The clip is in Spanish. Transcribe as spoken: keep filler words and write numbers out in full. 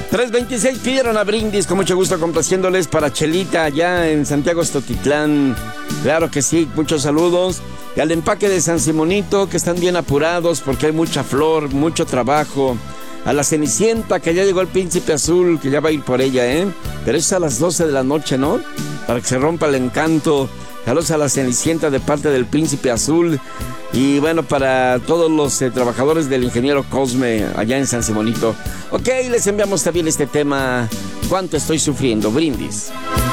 tres veintiséis pidieron a Brindis, con mucho gusto complaciéndoles para Chelita allá en Santiago Estotitlán. Claro que sí, muchos saludos. Y al empaque de San Simonito, que están bien apurados porque hay mucha flor, mucho trabajo. A la Cenicienta, que ya llegó el Príncipe Azul, que ya va a ir por ella, ¿eh? Pero es a las doce de la noche, ¿no? Para que se rompa el encanto. Saludos a la Cenicienta de parte del Príncipe Azul. Y bueno, para todos los eh, trabajadores del ingeniero Cosme allá en San Simonito. Ok, les enviamos también este tema. ¿Cuánto estoy sufriendo? Brindis.